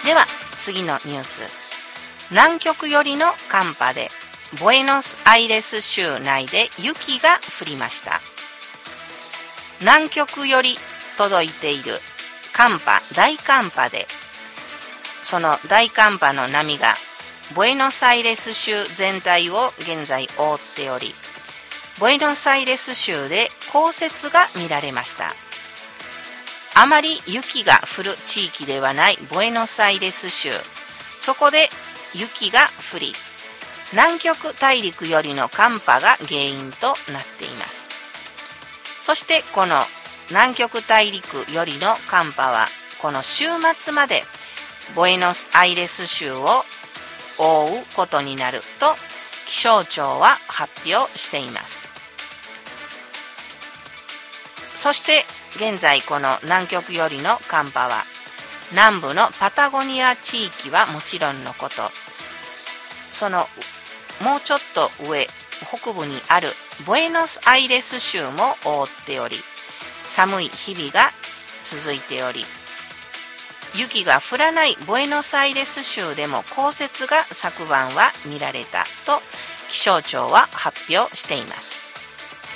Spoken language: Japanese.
では次のニュース。南極寄りの寒波でボエノスアイレス州内で雪が降りました。南極より届いている大寒波で、その大寒波の波がボエノスアイレス州全体を現在覆っており、ボエノスアイレス州で降雪が見られました。あまり雪が降る地域ではないボエノスアイレス州、そこで雪が降り、南極大陸よりの寒波が原因となっています。そしてこの南極大陸よりの寒波はこの週末までボエノスアイレス州を覆うことになると気象庁は発表しています。そして現在この南極よりの寒波は南部のパタゴニア地域はもちろんのこと、そのもうちょっと上北部にあるボエノスアイレス州も覆っており、寒い日々が続いており、雪が降らないボエノスアイレス州でも降雪が昨晩は見られたと気象庁は発表しています。